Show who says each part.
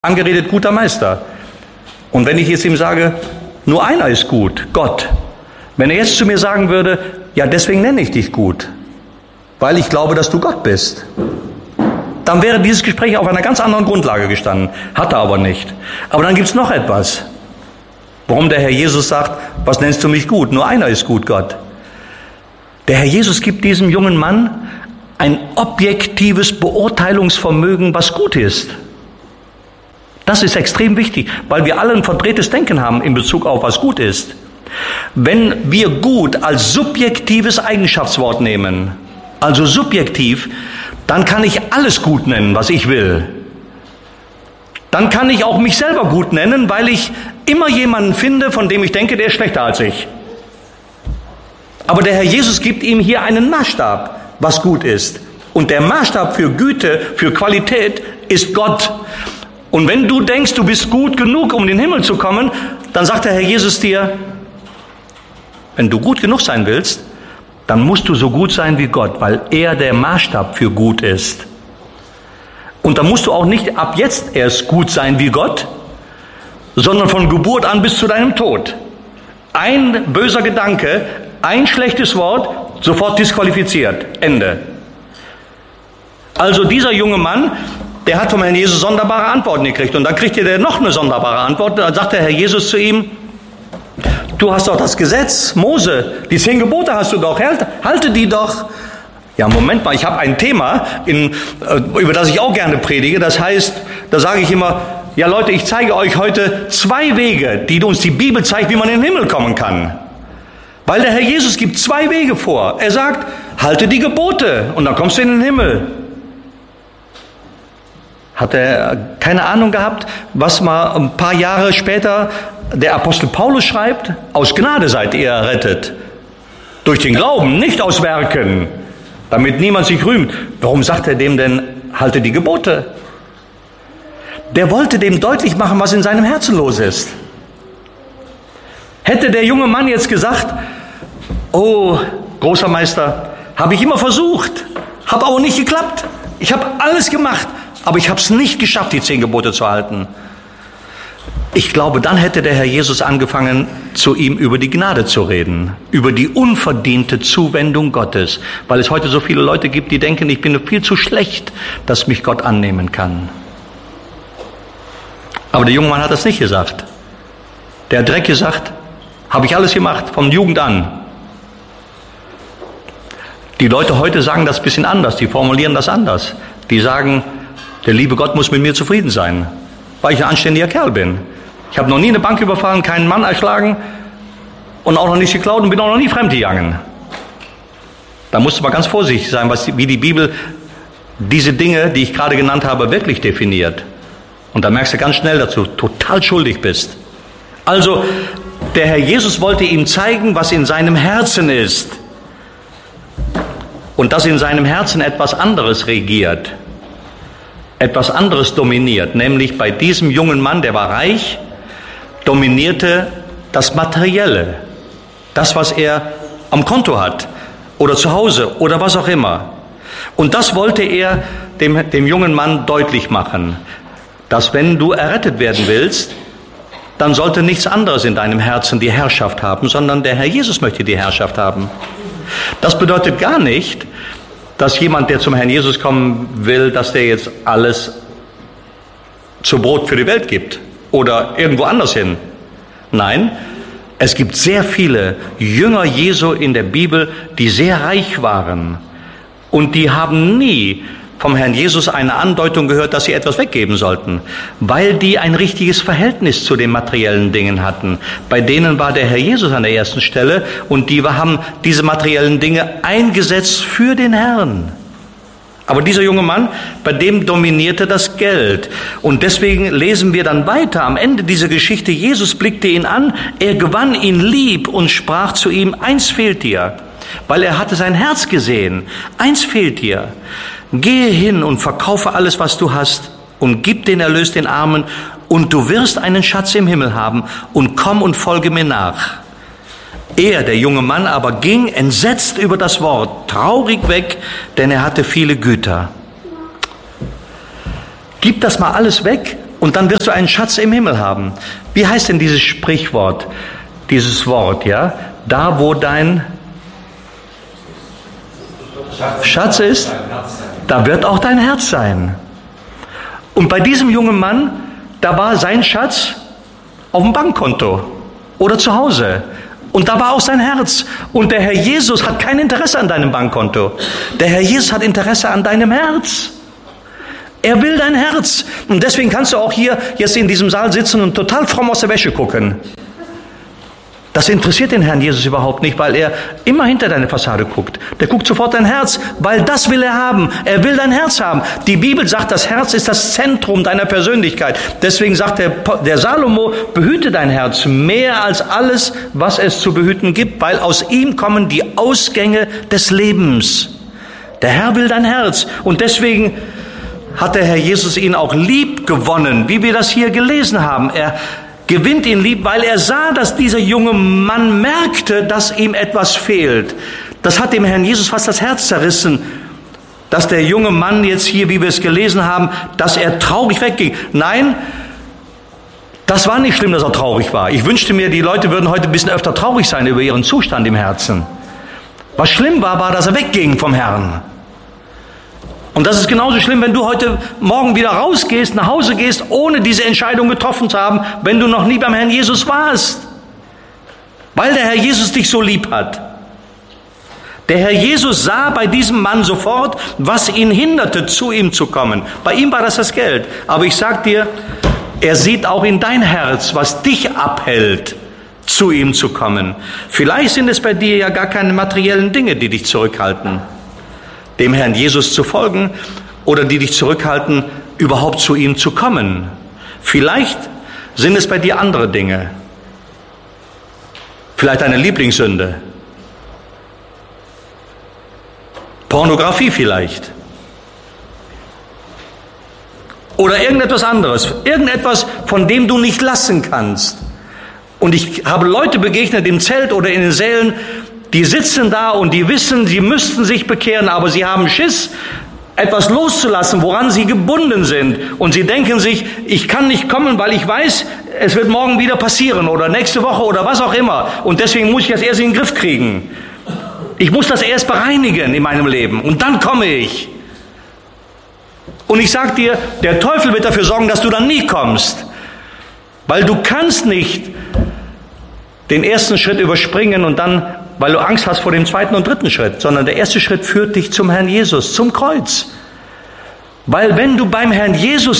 Speaker 1: Angeredet, guter Meister. Und wenn ich jetzt ihm sage, nur einer ist gut, Gott. Wenn er jetzt zu mir sagen würde, ja, deswegen nenne ich dich gut, weil ich glaube, dass du Gott bist, dann wäre dieses Gespräch auf einer ganz anderen Grundlage gestanden. Hat er aber nicht. Aber dann gibt es noch etwas. Warum der Herr Jesus sagt, was nennst du mich gut? Nur einer ist gut, Gott. Der Herr Jesus gibt diesem jungen Mann ein objektives Beurteilungsvermögen, was gut ist. Das ist extrem wichtig, weil wir alle ein verdrehtes Denken haben in Bezug auf, was gut ist. Wenn wir gut als subjektives Eigenschaftswort nehmen, also subjektiv, dann kann ich alles gut nennen, was ich will. Dann kann ich auch mich selber gut nennen, weil ich immer jemanden finde, von dem ich denke, der ist schlechter als ich. Aber der Herr Jesus gibt ihm hier einen Maßstab, was gut ist. Und der Maßstab für Güte, für Qualität ist Gott. Und wenn du denkst, du bist gut genug, um in den Himmel zu kommen, dann sagt der Herr Jesus dir, wenn du gut genug sein willst, dann musst du so gut sein wie Gott, weil er der Maßstab für gut ist. Und dann musst du auch nicht ab jetzt erst gut sein wie Gott, sondern von Geburt an bis zu deinem Tod. Ein böser Gedanke, ein schlechtes Wort, sofort disqualifiziert. Ende. Also dieser junge Mann, der hat vom Herrn Jesus sonderbare Antworten gekriegt. Und dann kriegt er noch eine sonderbare Antwort. Dann sagt der Herr Jesus zu ihm, du hast doch das Gesetz, Mose, die 10 Gebote hast du doch, halte die doch. Ja, Moment mal, ich habe ein Thema, über das ich auch gerne predige. Das heißt, da sage ich immer, ja Leute, ich zeige euch heute 2 Wege, die uns die Bibel zeigt, wie man in den Himmel kommen kann. Weil der Herr Jesus gibt 2 Wege vor. Er sagt, halte die Gebote und dann kommst du in den Himmel. Hat er keine Ahnung gehabt, was mal ein paar Jahre später der Apostel Paulus schreibt? Aus Gnade seid ihr errettet. Durch den Glauben, nicht aus Werken, damit niemand sich rühmt. Warum sagt er dem denn, halte die Gebote? Der wollte dem deutlich machen, was in seinem Herzen los ist. Hätte der junge Mann jetzt gesagt, oh, großer Meister, habe ich immer versucht, habe aber nicht geklappt. Ich habe alles gemacht. Aber ich habe es nicht geschafft, die 10 Gebote zu halten. Ich glaube, dann hätte der Herr Jesus angefangen, zu ihm über die Gnade zu reden, über die unverdiente Zuwendung Gottes, weil es heute so viele Leute gibt, die denken, ich bin viel zu schlecht, dass mich Gott annehmen kann. Aber der junge Mann hat das nicht gesagt. Der hat direkt gesagt, habe ich alles gemacht, von Jugend an. Die Leute heute sagen das ein bisschen anders, die formulieren das anders. Die sagen, der liebe Gott muss mit mir zufrieden sein, weil ich ein anständiger Kerl bin. Ich habe noch nie eine Bank überfallen, keinen Mann erschlagen und auch noch nicht geklaut und bin auch noch nie fremdgegangen. Da musst du mal ganz vorsichtig sein, wie die Bibel diese Dinge, die ich gerade genannt habe, wirklich definiert. Und da merkst du ganz schnell, dass du total schuldig bist. Also, der Herr Jesus wollte ihm zeigen, was in seinem Herzen ist. Und dass in seinem Herzen etwas anderes regiert. Etwas anderes dominiert, nämlich bei diesem jungen Mann, der war reich, dominierte das Materielle, das, was er am Konto hat oder zu Hause oder was auch immer. Und das wollte er dem jungen Mann deutlich machen, dass wenn du errettet werden willst, dann sollte nichts anderes in deinem Herzen die Herrschaft haben, sondern der Herr Jesus möchte die Herrschaft haben. Das bedeutet gar nicht, dass jemand, der zum Herrn Jesus kommen will, dass der jetzt alles zu Brot für die Welt gibt oder irgendwo anders hin. Nein, es gibt sehr viele Jünger Jesu in der Bibel, die sehr reich waren und die haben nie vom Herrn Jesus eine Andeutung gehört, dass sie etwas weggeben sollten, weil die ein richtiges Verhältnis zu den materiellen Dingen hatten. Bei denen war der Herr Jesus an der ersten Stelle und die haben diese materiellen Dinge eingesetzt für den Herrn. Aber dieser junge Mann, bei dem dominierte das Geld. Und deswegen lesen wir dann weiter am Ende dieser Geschichte, Jesus blickte ihn an, er gewann ihn lieb und sprach zu ihm, eins fehlt dir, weil er hatte sein Herz gesehen, eins fehlt dir. Gehe hin und verkaufe alles, was du hast, und gib den Erlös den Armen, und du wirst einen Schatz im Himmel haben, und komm und folge mir nach. Er, der junge Mann, aber ging entsetzt über das Wort, traurig weg, denn er hatte viele Güter. Gib das mal alles weg Und dann wirst du einen Schatz im Himmel haben. Wie heißt denn dieses Sprichwort, dieses Wort, ja? Da, wo dein Schatz ist, da wird auch dein Herz sein. Und bei diesem jungen Mann, da war sein Schatz auf dem Bankkonto oder zu Hause. Und da war auch sein Herz. Und der Herr Jesus hat kein Interesse an deinem Bankkonto. Der Herr Jesus hat Interesse an deinem Herz. Er will dein Herz. Und deswegen kannst du auch hier jetzt in diesem Saal sitzen und total fromm aus der Wäsche gucken. Das interessiert den Herrn Jesus überhaupt nicht, weil er immer hinter deine Fassade guckt. Der guckt sofort dein Herz, weil das will er haben. Er will dein Herz haben. Die Bibel sagt, das Herz ist das Zentrum deiner Persönlichkeit. Deswegen sagt der Salomo, behüte dein Herz mehr als alles, was es zu behüten gibt, weil aus ihm kommen die Ausgänge des Lebens. Der Herr will dein Herz. Und deswegen hat der Herr Jesus ihn auch lieb gewonnen, wie wir das hier gelesen haben. Er gewinnt ihn lieb, weil er sah, dass dieser junge Mann merkte, dass ihm etwas fehlt. Das hat dem Herrn Jesus fast das Herz zerrissen, dass der junge Mann jetzt hier, wie wir es gelesen haben, dass er traurig wegging. Nein, das war nicht schlimm, dass er traurig war. Ich wünschte mir, die Leute würden heute ein bisschen öfter traurig sein über ihren Zustand im Herzen. Was schlimm war, war, dass er wegging vom Herrn. Und das ist genauso schlimm, wenn du heute Morgen wieder rausgehst, nach Hause gehst, ohne diese Entscheidung getroffen zu haben, wenn du noch nie beim Herrn Jesus warst. Weil der Herr Jesus dich so lieb hat. Der Herr Jesus sah bei diesem Mann sofort, was ihn hinderte, zu ihm zu kommen. Bei ihm war das Geld. Aber ich sag dir, er sieht auch in dein Herz, was dich abhält, zu ihm zu kommen. Vielleicht sind es bei dir ja gar keine materiellen Dinge, die dich zurückhalten, dem Herrn Jesus zu folgen, oder die dich zurückhalten, überhaupt zu ihm zu kommen. Vielleicht sind es bei dir andere Dinge. Vielleicht eine Lieblingssünde. Pornografie vielleicht. Oder irgendetwas anderes. Irgendetwas, von dem du nicht lassen kannst. Und ich habe Leute begegnet im Zelt oder in den Sälen, die sitzen da und die wissen, sie müssten sich bekehren, aber sie haben Schiss, etwas loszulassen, woran sie gebunden sind. Und sie denken sich, ich kann nicht kommen, weil ich weiß, es wird morgen wieder passieren oder nächste Woche oder was auch immer. Und deswegen muss ich das erst in den Griff kriegen. Ich muss das erst bereinigen in meinem Leben und dann komme ich. Und ich sage dir, der Teufel wird dafür sorgen, dass du dann nie kommst. Weil du kannst nicht den ersten Schritt überspringen und dann, weil du Angst hast vor dem zweiten und dritten Schritt, sondern der erste Schritt führt dich zum Herrn Jesus, zum Kreuz. Weil wenn du beim Herrn Jesus